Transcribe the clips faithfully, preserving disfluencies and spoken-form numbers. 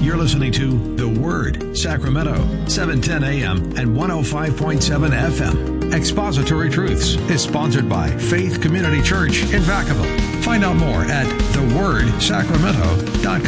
You're listening to The Word, Sacramento, seven ten a.m. and one oh five point seven F M. Expository Truths is sponsored by Faith Community Church in Vacaville. Find out more at the word sacramento dot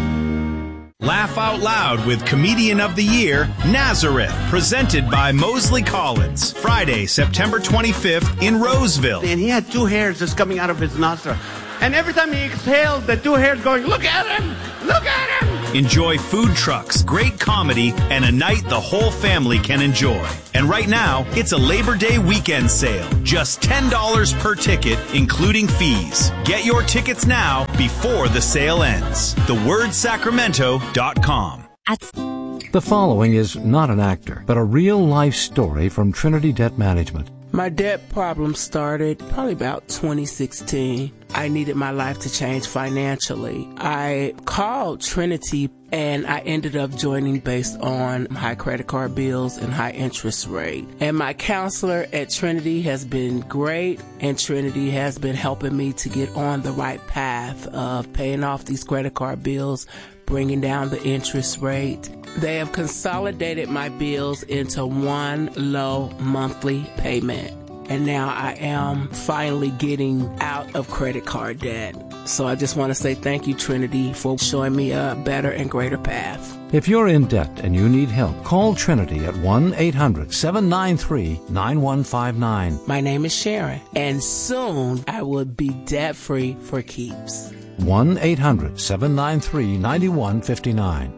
com. Laugh Out Loud with Comedian of the Year, Nazareth, presented by Mosley Collins. Friday, September twenty-fifth in Roseville. And he had two hairs just coming out of his nostril. And every time he exhaled, the two hairs going, look at him! Look at him! Enjoy food trucks, great comedy, and a night the whole family can enjoy. And right now, it's a Labor Day weekend sale. Just ten dollars per ticket, including fees. Get your tickets now before the sale ends. the word sacramento dot com. The following is not an actor, but a real-life story from Trinity Debt Management. My debt problem started probably about twenty sixteen. I needed my life to change financially. I called Trinity and I ended up joining based on high credit card bills and high interest rate. And my counselor at Trinity has been great, and Trinity has been helping me to get on the right path of paying off these credit card bills, bringing down the interest rate. They have consolidated my bills into one low monthly payment. And now I am finally getting out of credit card debt. So I just want to say thank you, Trinity, for showing me a better and greater path. If you're in debt and you need help, call Trinity at one eight hundred seven nine three nine one five nine. My name is Sharon, and soon I will be debt-free for keeps. one eight hundred seven nine three nine one five nine.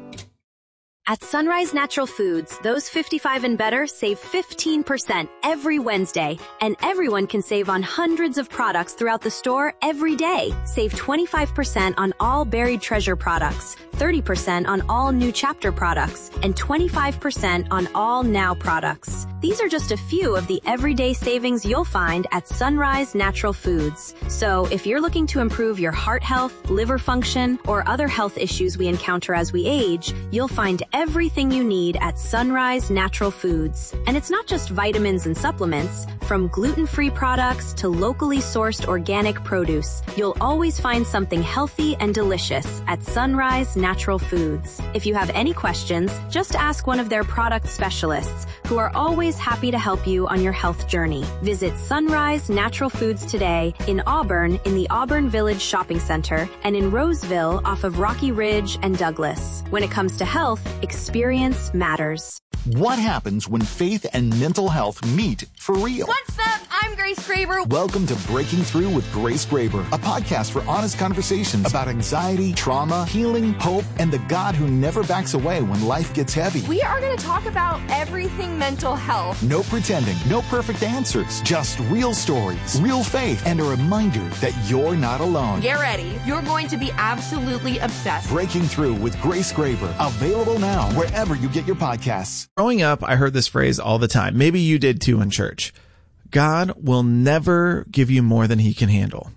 At Sunrise Natural Foods, those fifty-five and better save fifteen percent every Wednesday, and everyone can save on hundreds of products throughout the store every day. Save twenty-five percent on all Buried Treasure products, thirty percent on all New Chapter products, and twenty-five percent on all Now products. These are just a few of the everyday savings you'll find at Sunrise Natural Foods. So if you're looking to improve your heart health, liver function, or other health issues we encounter as we age, you'll find everything you need at Sunrise Natural Foods. And it's not just vitamins and supplements. From gluten-free products to locally sourced organic produce, you'll always find something healthy and delicious at Sunrise Natural Foods. If you have any questions, just ask one of their product specialists, who are always happy to help you on your health journey. Visit Sunrise Natural Foods today in Auburn in the Auburn Village Shopping Center and in Roseville off of Rocky Ridge and Douglas. When it comes to health, experience matters. What happens when faith and mental health meet for real? What's up? I'm Grace Graber. Welcome to Breaking Through with Grace Graber, a podcast for honest conversations about anxiety, trauma, healing, hope, and the God who never backs away when life gets heavy. We are going to talk about everything mental health. No pretending, no perfect answers, just real stories, real faith, and a reminder that you're not alone. Get ready. You're going to be absolutely obsessed. Breaking Through with Grace Graber, available now wherever you get your podcasts. Growing up, I heard this phrase all the time. Maybe you did too in church. God will never give you more than he can handle.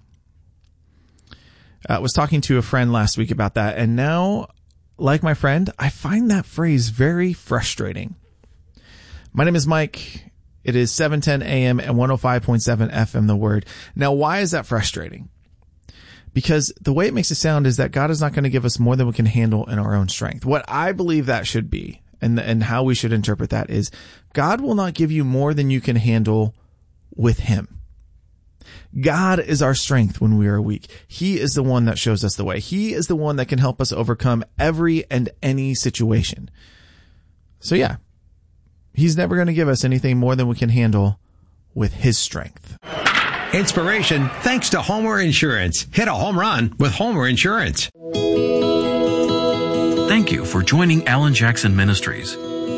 I was talking to a friend last week about that, and now, like my friend, I find that phrase very frustrating. My name is Mike. It is seven ten a.m. and one oh five point seven F M, The Word. Now, why is that frustrating? Because the way it makes it sound is that God is not going to give us more than we can handle in our own strength. What I believe that should be, and and how we should interpret that, is God will not give you more than you can handle with him. God is our strength when we are weak. He is the one that shows us the way. He is the one that can help us overcome every and any situation. So yeah, he's never going to give us anything more than we can handle with his strength. Inspiration thanks to Homer Insurance. Hit a home run with Homer Insurance. Thank you for joining Alan Jackson Ministries.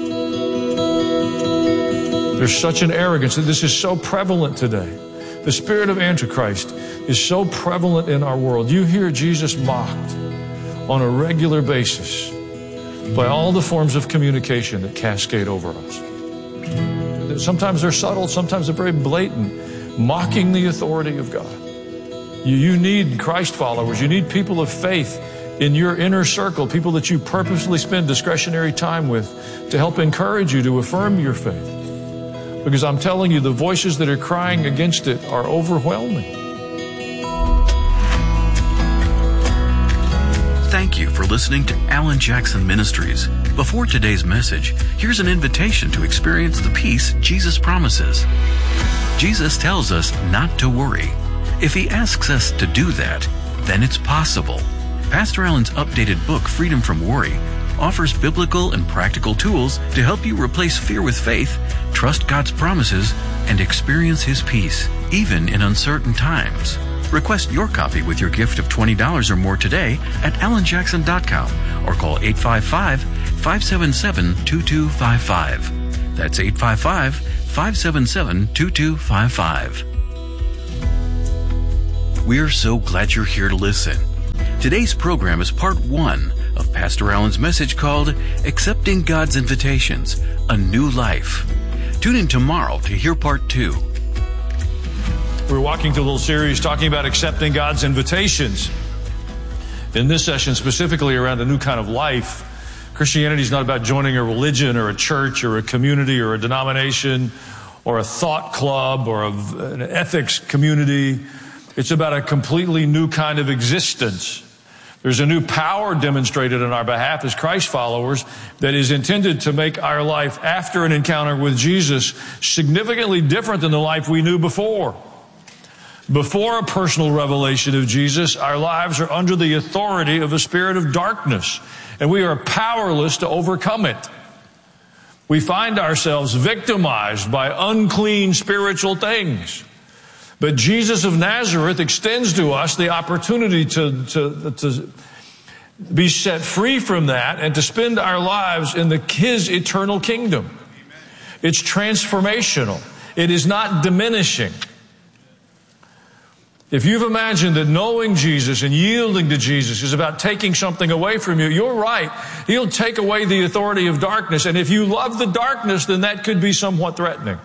There's such an arrogance, and this is so prevalent today. The spirit of Antichrist is so prevalent in our world. You hear Jesus mocked on a regular basis by all the forms of communication that cascade over us. Sometimes they're subtle, sometimes they're very blatant, mocking the authority of God. You, you need Christ followers. You need people of faith in your inner circle, people that you purposely spend discretionary time with to help encourage you to affirm your faith. Because I'm telling you, the voices that are crying against it are overwhelming. thank you for listening to Alan Jackson Ministries. Before today's message, here's an invitation to experience the peace Jesus promises. Jesus tells us not to worry. If he asks us to do that, then it's possible. Pastor Alan's updated book, Freedom from Worry, offers biblical and practical tools to help you replace fear with faith, trust God's promises, and experience his peace, even in uncertain times. Request your copy with your gift of twenty dollars or more today at alan jackson dot com or call eight five five, five seven seven, two two five five. That's eight five five, five seven seven, two two five five. We're so glad you're here to listen. Today's program is part one of Pastor Alan's message called Accepting God's Invitations, A New Life. Tune in tomorrow to hear part two. We're walking through a little series talking about accepting God's invitations. In this session, specifically around a new kind of life. Christianity is not about joining a religion or a church or a community or a denomination or a thought club or a, an ethics community. It's about a completely new kind of existence. There's a new power demonstrated on our behalf as Christ followers that is intended to make our life after an encounter with Jesus significantly different than the life we knew before. Before a personal revelation of Jesus, our lives are under the authority of a spirit of darkness, and we are powerless to overcome it. We find ourselves victimized by unclean spiritual things. But Jesus of Nazareth extends to us the opportunity to, to, to be set free from that and to spend our lives in the, his eternal kingdom. Amen. It's transformational. It is not diminishing. If you've imagined that knowing Jesus and yielding to Jesus is about taking something away from you, you're right. He'll take away the authority of darkness. And if you love the darkness, then that could be somewhat threatening.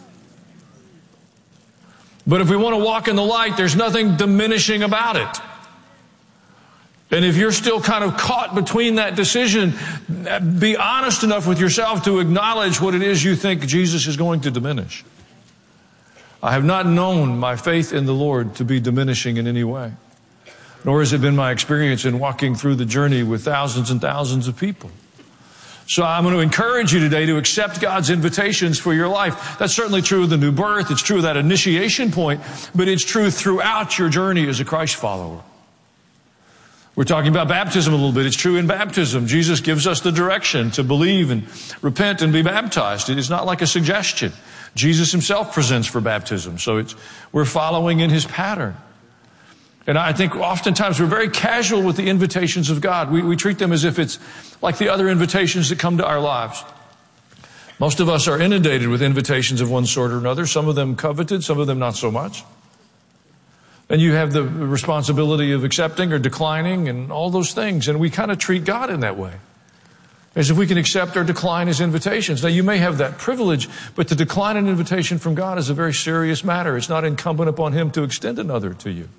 But if we want to walk in the light, there's nothing diminishing about it. And if you're still kind of caught between that decision, be honest enough with yourself to acknowledge what it is you think Jesus is going to diminish. I have not known my faith in the Lord to be diminishing in any way, nor has it been my experience in walking through the journey with thousands and thousands of people. So I'm going to encourage you today to accept God's invitations for your life. That's certainly true of the new birth. It's true of that initiation point, but it's true throughout your journey as a Christ follower. We're talking about baptism a little bit. It's true in baptism. Jesus gives us the direction to believe and repent and be baptized. It is not like a suggestion. Jesus himself presents for baptism. So it's, we're following in his pattern. And I think oftentimes we're very casual with the invitations of God. We, we treat them as if it's like the other invitations that come to our lives. Most of us are inundated with invitations of one sort or another. Some of them coveted, some of them not so much. And you have the responsibility of accepting or declining and all those things. And we kind of treat God in that way, as if we can accept or decline his invitations. Now, you may have that privilege, but to decline an invitation from God is a very serious matter. It's not incumbent upon him to extend another to you.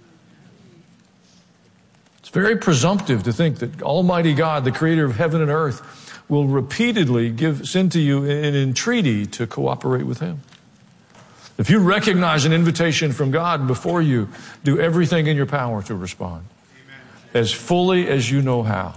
It's very presumptive to think that Almighty God, the creator of heaven and earth, will repeatedly give send to you an entreaty to cooperate with him. If you recognize an invitation from God before you, do everything in your power to respond. Amen. As fully as you know how.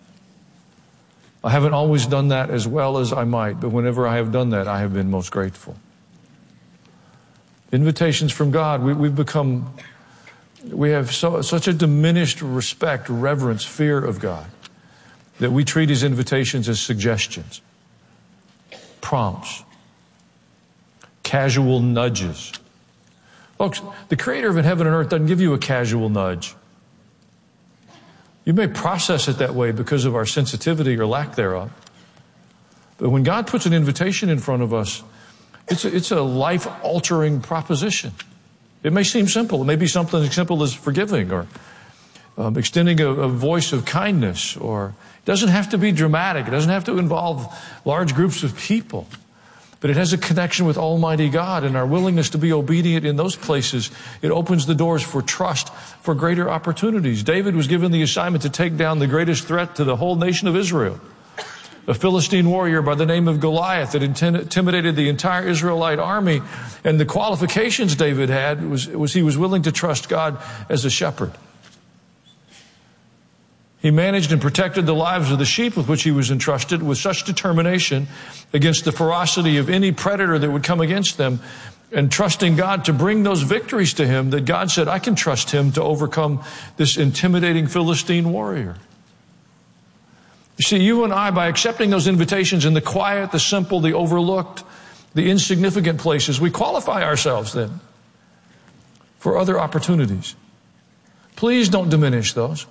I haven't always done that as well as I might, but whenever I have done that, I have been most grateful. Invitations from God, we, we've become, we have so, such a diminished respect, reverence, fear of God, that we treat his invitations as suggestions, prompts, casual nudges. Folks, the creator of heaven and earth doesn't give you a casual nudge. You may process it that way because of our sensitivity or lack thereof. But when God puts an invitation in front of us, it's a, it's a life-altering proposition. It may seem simple. It may be something as simple as forgiving or um, extending a, a voice of kindness. Or it doesn't have to be dramatic. It doesn't have to involve large groups of people. But it has a connection with Almighty God, and our willingness to be obedient in those places, it opens the doors for trust, for greater opportunities. David was given the assignment to take down the greatest threat to the whole nation of Israel, a Philistine warrior by the name of Goliath that intimidated the entire Israelite army. And the qualifications David had was, was he was willing to trust God as a shepherd. He managed and protected the lives of the sheep with which he was entrusted with such determination against the ferocity of any predator that would come against them, and trusting God to bring those victories to him, that God said, I can trust him to overcome this intimidating Philistine warrior. You see, you and I, by accepting those invitations in the quiet, the simple, the overlooked, the insignificant places, we qualify ourselves then for other opportunities. Please don't diminish those.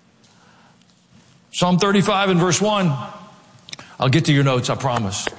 Psalm thirty-five and verse one. I'll get to your notes, I promise.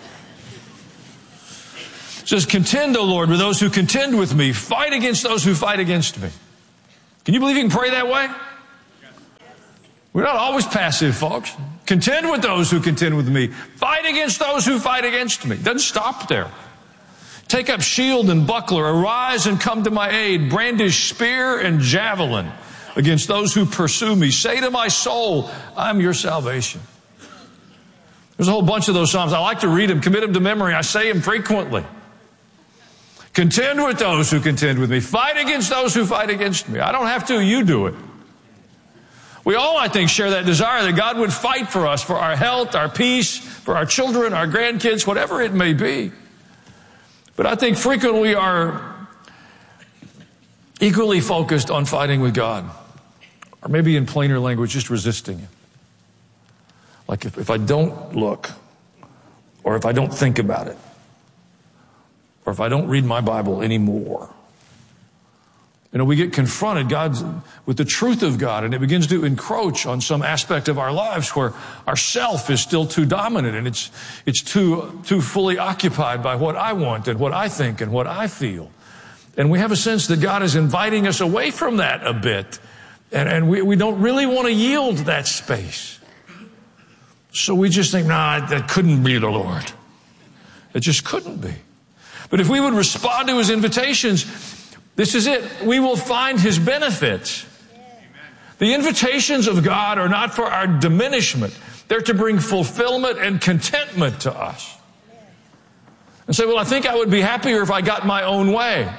It says, contend, O Lord, with those who contend with me. Fight against those who fight against me. Can you believe you can pray that way? We're not always passive, folks. Contend with those who contend with me. Fight against those who fight against me. Doesn't stop there. Take up shield and buckler. Arise and come to my aid. Brandish spear and javelin against those who pursue me. Say to my soul, I'm your salvation. There's a whole bunch of those Psalms. I like to read them, commit them to memory. I say them frequently. Contend with those who contend with me. Fight against those who fight against me. I don't have to, you do it. We all, I think, share that desire that God would fight for us, for our health, our peace, for our children, our grandkids, whatever it may be. But I think frequently we are equally focused on fighting with God. Or maybe in plainer language, just resisting Him. Like if, if I don't look, or if I don't think about it, or if I don't read my Bible anymore. You know, we get confronted God's, with the truth of God, and it begins to encroach on some aspect of our lives where our self is still too dominant, and it's it's too too fully occupied by what I want and what I think and what I feel. And we have a sense that God is inviting us away from that a bit, and, and we, we don't really want to yield that space. So we just think, nah, that couldn't be the Lord. It just couldn't be. But if we would respond to His invitations, this is it. We will find His benefits. The invitations of God are not for our diminishment. They're to bring fulfillment and contentment to us. And say, well, I think I would be happier if I got my own way.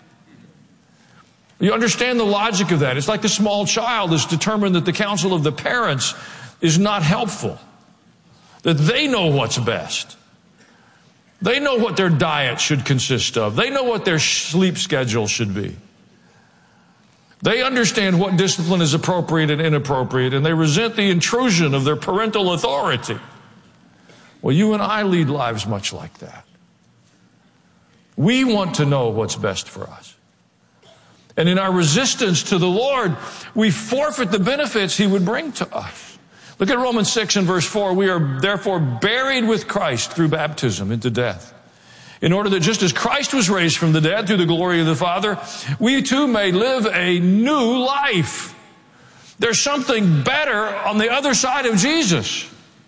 You understand the logic of that. It's like the small child is determined that the counsel of the parents is not helpful. That they know what's best. They know what their diet should consist of. They know what their sleep schedule should be. They understand what discipline is appropriate and inappropriate, and they resent the intrusion of their parental authority. Well, you and I lead lives much like that. We want to know what's best for us. And in our resistance to the Lord, we forfeit the benefits He would bring to us. Look at Romans six and verse four. We are therefore buried with Christ through baptism into death, in order that just as Christ was raised from the dead through the glory of the Father, we too may live a new life. There's something better on the other side of Jesus.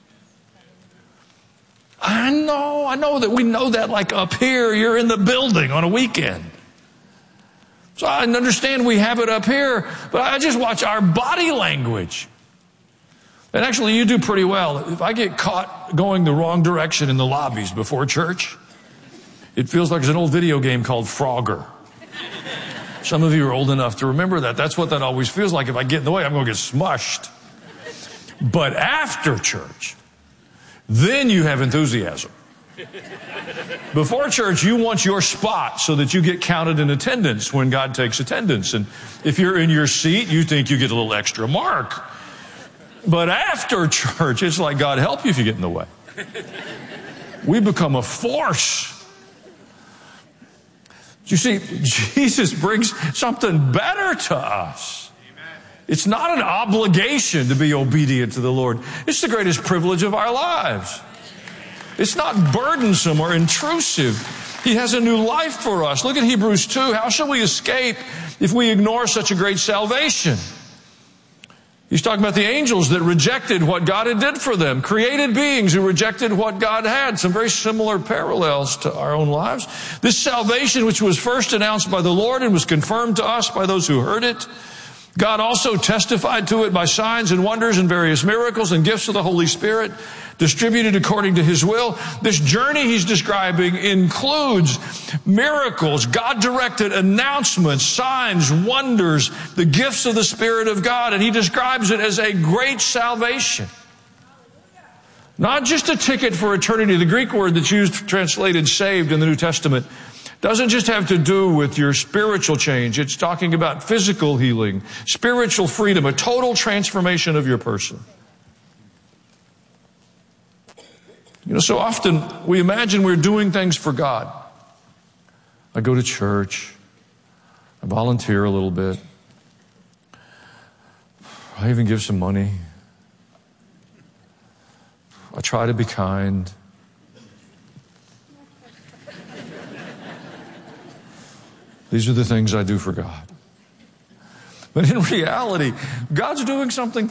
I know, I know that we know that like up here, you're in the building on a weekend. So I understand we have it up here, but I just watch our body language. And actually, you do pretty well. If I get caught going the wrong direction in the lobbies before church, it feels like there's an old video game called Frogger. Some of you are old enough to remember that. That's what that always feels like. If I get in the way, I'm going to get smushed. But after church, then you have enthusiasm. Before church, you want your spot so that you get counted in attendance when God takes attendance. And if you're in your seat, you think you get a little extra mark. But after church, it's like, God help you if you get in the way. We become a force. You see, Jesus brings something better to us. It's not an obligation to be obedient to the Lord. It's the greatest privilege of our lives. It's not burdensome or intrusive. He has a new life for us. Look at Hebrews two. How shall we escape if we ignore such a great salvation? He's talking about the angels that rejected what God had did for them. Created beings who rejected what God had. Some very similar parallels to our own lives. This salvation, which was first announced by the Lord and was confirmed to us by those who heard it, God also testified to it by signs and wonders and various miracles and gifts of the Holy Spirit distributed according to His will. This journey He's describing includes miracles, God-directed announcements, signs, wonders, the gifts of the Spirit of God, and He describes it as a great salvation. Not just a ticket for eternity. The Greek word that's used, translated saved in the New Testament, doesn't just have to do with your spiritual change. It's talking about physical healing, spiritual freedom, a total transformation of your person. You know, so often we imagine we're doing things for God. I go to church. I volunteer a little bit. I even give some money. I try to be kind. These are the things I do for God. But in reality, God's doing something